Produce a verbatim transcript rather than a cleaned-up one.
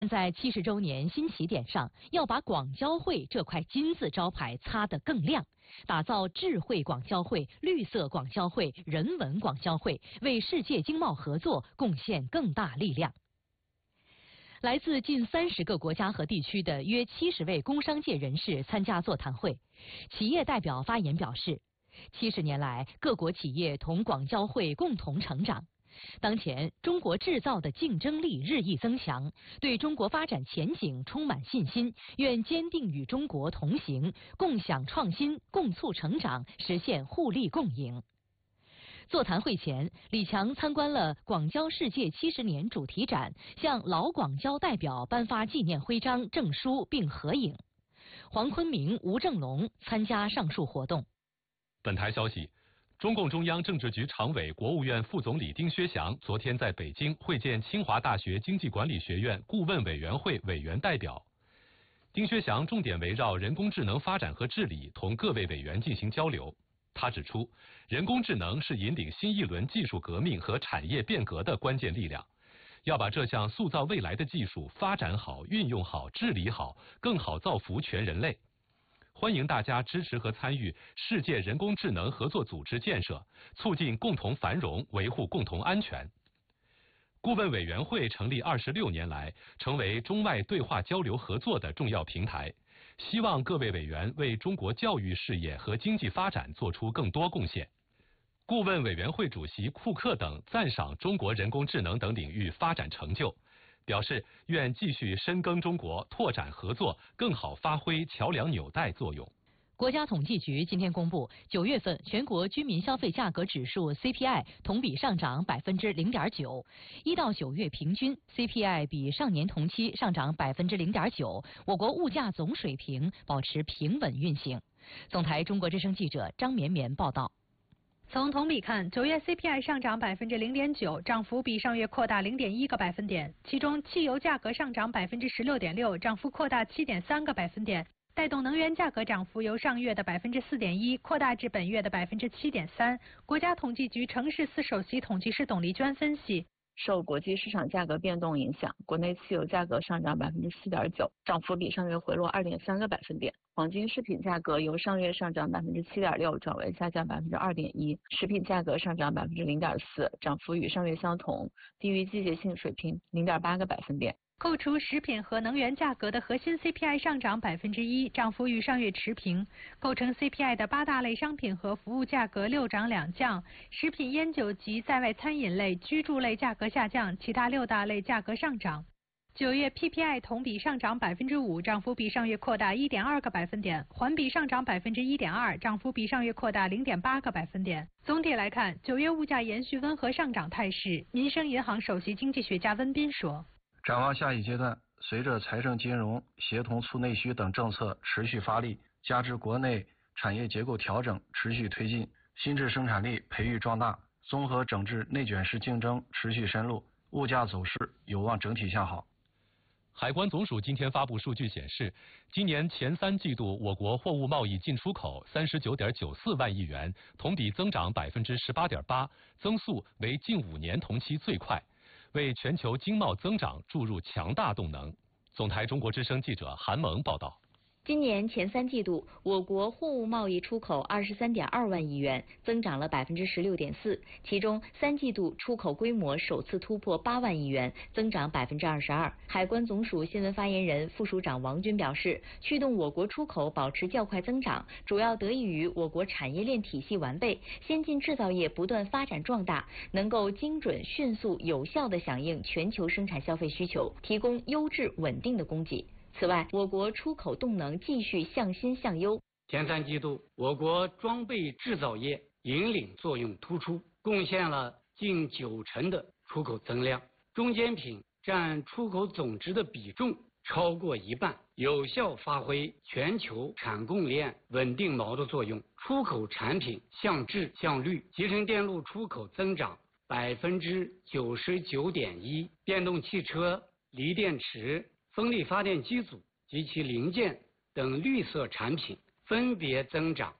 在七十周年新起点上，要把广交会这块金字招牌擦得更亮，打造智慧广交会、绿色广交会、人文广交会，为世界经贸合作贡献更大力量。来自近三十个国家和地区的约七十位工商界人士参加座谈会，企业代表发言表示，七十年来，各国企业同广交会共同成长。当前，中国制造的竞争力日益增强，对中国发展前景充满信心，愿坚定与中国同行，共享创新，共促成长，实现互利共赢。座谈会前，李强参观了广交世界七十年主题展，向老广交代表颁发纪念徽章、证书并合影。黄坤明、吴正龙参加上述活动。 本台消息。中共中央政治局常委、国务院副总理丁薛祥昨天在北京会见清华大学经济管理学院顾问委员会委员代表。丁薛祥重点围绕人工智能发展和治理同各位委员进行交流。他指出，人工智能是引领新一轮技术革命和产业变革的关键力量，要把这项塑造未来的技术发展好、运用好、治理好，更好造福全人类。欢迎大家支持和参与世界人工智能合作组织建设，促进共同繁荣，维护共同安全。顾问委员会成立二十六年来，成为中外对话交流合作的重要平台，希望各位委员为中国教育事业和经济发展做出更多贡献。顾问委员会主席库克等赞赏中国人工智能等领域发展成就，表示愿继续深耕中国，拓展合作，更好发挥桥梁纽带作用。 国家统计局今天公布，九月份全国居民消费价格指数 C P I 同比上涨百分之零点九，一到九月平均 C P I 比上年同期上涨百分之零点九，我国物价总水平保持平稳运行。总台中国之声记者张绵绵报道。 从同比看，九月 C P I 上涨百分之零点九，涨幅比上月扩大零点一个百分点。其中，汽油价格上涨百分之十六点六，涨幅扩大七点三个百分点，带动能源价格涨幅由上月的百分之四点一扩大至本月的百分之七点三。国家统计局城市司首席统计师董丽娟分析。 受国际市场价格变动影响，国内汽油价格上涨百分之四点九，涨幅比上月回落二点三个百分点。黄金饰品价格由上月上涨百分之七点六转为下降百分之二点一，食品价格上涨百分之零点四，涨幅与上月相同，低于季节性水平零点八个百分点。 扣除食品和能源价格的核心 C P I 上涨百分之一，涨幅与上月持平。构成 C P I 的八大类商品和服务价格六涨两降，食品、烟酒及在外餐饮类、居住类价格下降，其他六大类价格上涨。九月 P P I 同比上涨百分之五，涨幅比上月扩大一点二个百分点，环比上涨百分之一点二，涨幅比上月扩大零点八个百分点。总体来看，九月物价延续温和上涨态势。民生银行首席经济学家温彬说。 展望下一阶段，随着财政金融协同促内需等政策持续发力，加之国内产业结构调整持续推进，新质生产力培育壮大，综合整治内卷式竞争持续深入，物价走势有望整体向好。 海关总署今天发布数据显示，今年前三季度我国货物贸易进出口三十九点九四万亿元，同比增长百分之十八点八，增速为近五年同期最快，为全球经贸增长注入强大动能。总台中国之声记者韩萌报道。 今年前三季度，我国货物贸易出口二十三点二万亿元，增长了百分之十六点四。其中，三季度出口规模首次突破八万亿元，增长百分之二十二。海关总署新闻发言人、副署长王军表示，驱动我国出口保持较快增长，主要得益于我国产业链体系完备，先进制造业不断发展壮大，能够精准、迅速、有效地响应全球生产消费需求，提供优质稳定的供给。此外，我国出口动能继续向新向优。 前三季度，我国装备制造业引领作用突出，贡献了近九成的出口增量，中间品占出口总值的比重超过一半，有效发挥全球产供链稳定锚的作用。出口产品向质向率，集成电路出口增长百分之九十九点一，电动汽车、锂电池、风力发电机组及其零件等绿色产品分别增长